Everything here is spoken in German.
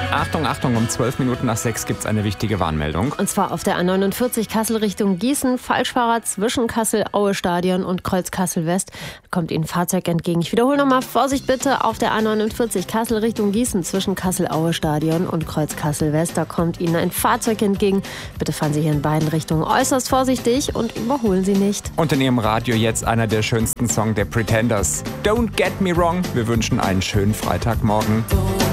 Achtung, Achtung, um 12 Minuten nach 6 gibt es eine wichtige Warnmeldung. Und zwar auf der A49 Kassel Richtung Gießen. Falschfahrer zwischen Kassel-Aue-Stadion und Kreuz-Kassel-West. Kommt Ihnen ein Fahrzeug entgegen. Ich wiederhole nochmal, Vorsicht bitte, auf der A49 Kassel Richtung Gießen zwischen Kassel-Aue-Stadion und Kreuz-Kassel-West. Da kommt Ihnen ein Fahrzeug entgegen. Bitte fahren Sie hier in beiden Richtungen äußerst vorsichtig und überholen Sie nicht. Und in Ihrem Radio jetzt einer der schönsten Songs der Pretenders. Don't get me wrong. Wir wünschen einen schönen Freitagmorgen.